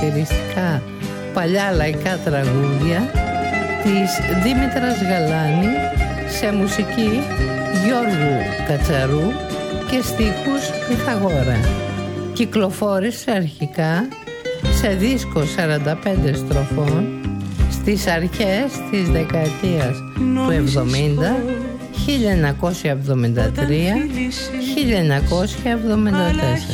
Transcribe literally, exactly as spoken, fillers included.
χαρακτηριστικά παλιά λαϊκά τραγούδια της Δήμητρας Γαλάνη σε μουσική Γιώργου Κατσαρού και στίχους Πυθαγόρα. Κυκλοφόρησε αρχικά σε δίσκο σαράντα πέντε στροφών στις αρχές της δεκαετίας του εβδομήντα, χίλια εννιακόσια εβδομήντα τρία με χίλια εννιακόσια εβδομήντα τέσσερα.